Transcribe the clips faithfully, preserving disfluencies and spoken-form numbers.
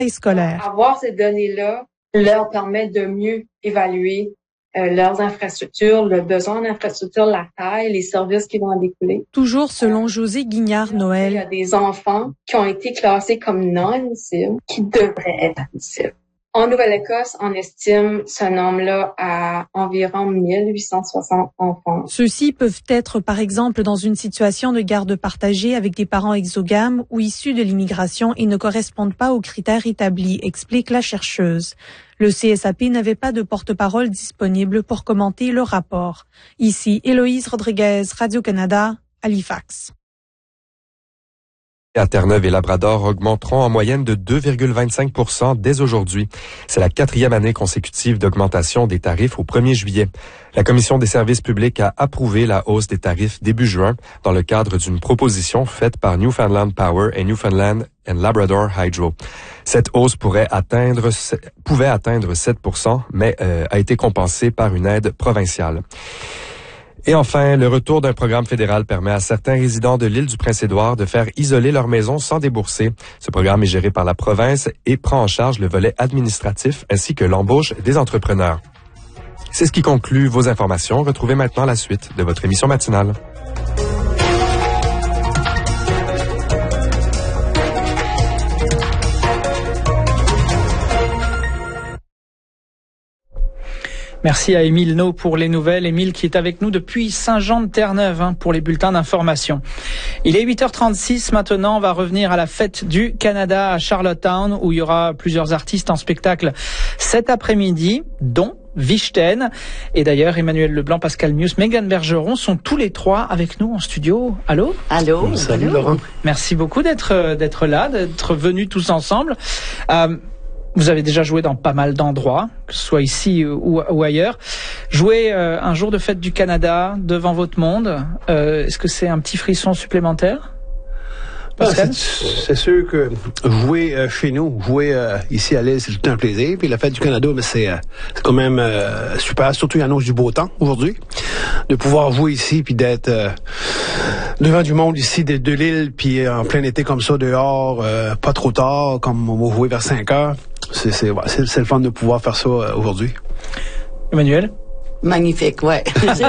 scolaire. Avoir ces données-là leur permet de mieux évaluer euh, leurs infrastructures, le besoin d'infrastructures, la taille, les services qui vont en découler. Toujours selon José Guignard-Noël. Il y a des enfants qui ont été classés comme non admissibles, qui devraient être admissibles. En Nouvelle-Écosse, on estime ce nombre-là à environ mille huit cent soixante enfants. Ceux-ci peuvent être, par exemple, dans une situation de garde partagée avec des parents exogames ou issus de l'immigration et ne correspondent pas aux critères établis, explique la chercheuse. Le C S A P n'avait pas de porte-parole disponible pour commenter le rapport. Ici, Héloïse Rodriguez, Radio-Canada, Halifax. À Terre-Neuve et Labrador augmenteront en moyenne de deux virgule vingt-cinq pour cent dès aujourd'hui. C'est la quatrième année consécutive d'augmentation des tarifs au premier juillet. La Commission des services publics a approuvé la hausse des tarifs début juin dans le cadre d'une proposition faite par Newfoundland Power et Newfoundland and Labrador Hydro. Cette hausse pourrait atteindre, pouvait atteindre sept pour cent, mais euh, a été compensée par une aide provinciale. Et enfin, le retour d'un programme fédéral permet à certains résidents de l'île du Prince-Édouard de faire isoler leur maison sans débourser. Ce programme est géré par la province et prend en charge le volet administratif ainsi que l'embauche des entrepreneurs. C'est ce qui conclut vos informations. Retrouvez maintenant la suite de votre émission matinale. Merci à Émile No pour les nouvelles. Émile qui est avec nous depuis Saint-Jean-de-Terre-Neuve hein, pour les bulletins d'information. Il est huit heures trente-six maintenant. On va revenir à la fête du Canada à Charlottetown où il y aura plusieurs artistes en spectacle cet après-midi, dont Vichten. Et d'ailleurs, Emmanuel Leblanc, Pascal Mius, Mégane Bergeron sont tous les trois avec nous en studio. Allô? Allô? Salut Allô. Laurent. Merci beaucoup d'être d'être là, d'être venus tous ensemble. Euh, Vous avez déjà joué dans pas mal d'endroits, que ce soit ici ou, ou ailleurs. Jouer euh, un jour de fête du Canada devant votre monde, euh, est-ce que c'est un petit frisson supplémentaire? Ah, c'est, c'est sûr que jouer euh, chez nous, jouer euh, ici à l'île, c'est tout un plaisir. Puis la fête du Canada, mais c'est, euh, c'est quand même euh, super. Surtout, il annonce du beau temps aujourd'hui. De pouvoir jouer ici, puis d'être euh, devant du monde ici de, de l'île, puis en plein été comme ça, dehors, euh, pas trop tard, comme on va jouer vers cinq heures. C'est, c'est, ouais, c'est, c'est le fun de pouvoir faire ça euh, aujourd'hui. Emmanuel? Magnifique, ouais.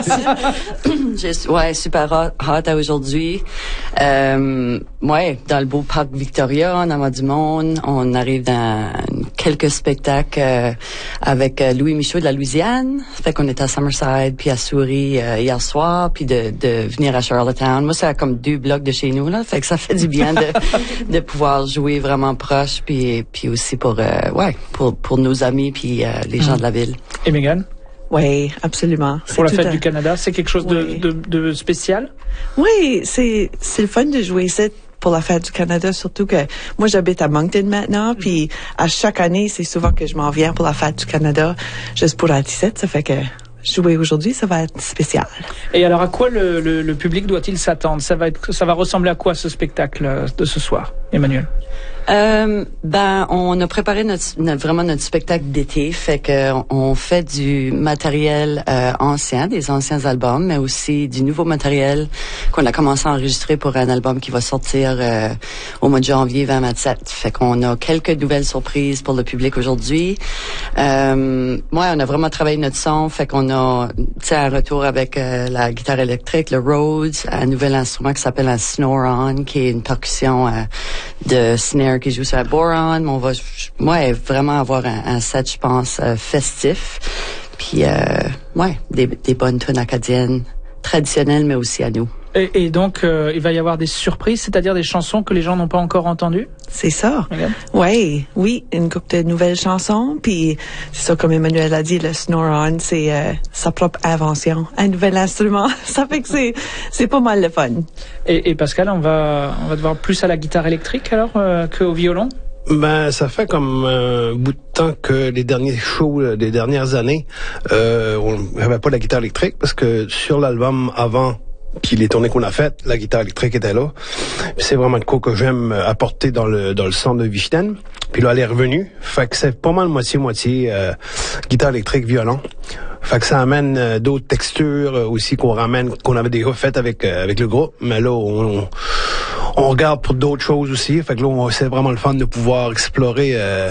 J'ai, ouais, super hâte à aujourd'hui. Euh, ouais, dans le beau parc Victoria, on a du monde. On arrive dans quelques spectacles euh, avec euh, Louis Michaud de la Louisiane. Fait qu'on était à Summerside puis à Souris euh, hier soir, puis de, de venir à Charlottetown. Moi, c'est comme deux blocs de chez nous là. Fait que ça fait du bien de de pouvoir jouer vraiment proche, puis puis aussi pour euh, ouais pour pour nos amis puis euh, les gens mmh. de la ville. Et Mégane? Oui, absolument. Pour c'est la fête à... du Canada, c'est quelque chose oui. de, de, de spécial? Oui, c'est, c'est le fun de jouer ça pour la fête du Canada, surtout que moi, j'habite à Moncton maintenant, puis à chaque année, c'est souvent que je m'en viens pour la fête du Canada, juste pour la dix-sept, ça fait que jouer aujourd'hui, ça va être spécial. Et alors, à quoi le, le, le public doit-il s'attendre? Ça va être, ça va ressembler à quoi ce spectacle de ce soir, Emmanuel? Euh, ben, on a préparé notre, notre vraiment notre spectacle d'été, fait que on fait du matériel euh, ancien, des anciens albums, mais aussi du nouveau matériel qu'on a commencé à enregistrer pour un album qui va sortir euh, au mois de janvier vingt vingt-sept. Fait qu'on a quelques nouvelles surprises pour le public aujourd'hui. Euh, ouais, on a vraiment travaillé notre son, fait qu'on a, tu sais, un retour avec euh, la guitare électrique, le Rhodes, un nouvel instrument qui s'appelle un snore-on, qui est une percussion euh, de snare qui joue sur un boron. On va, ouais, vraiment avoir un, un set, je pense, euh, festif. Puis, euh, ouais, des, des bonnes tunes acadiennes, traditionnelles, mais aussi à nous. Et, et donc, euh, il va y avoir des surprises, c'est-à-dire des chansons que les gens n'ont pas encore entendues? C'est ça. Regarde. Oui, oui, une couple de nouvelles chansons. Puis, c'est ça, comme Emmanuel a dit, le snore-on, c'est euh, sa propre invention, un nouvel instrument. Ça fait que c'est c'est pas mal le fun. Et, et Pascal, on va on va te voir plus à la guitare électrique alors euh, qu'au violon? Ben, ça fait comme un bout de temps que les derniers shows des dernières années, euh, on n'avait pas la guitare électrique parce que sur l'album avant, puis les tournées qu'on a faites, la guitare électrique était là. Puis c'est vraiment de quoi que j'aime apporter dans le dans le son de Vichten. Puis là, elle est revenue. Fait que c'est pas mal moitié-moitié euh, guitare électrique, violon. Fait que ça amène euh, d'autres textures euh, aussi qu'on ramène, qu'on avait déjà faites avec euh, avec le groupe. Mais là, on, on regarde pour d'autres choses aussi. Fait que là, c'est vraiment le fun de pouvoir explorer euh,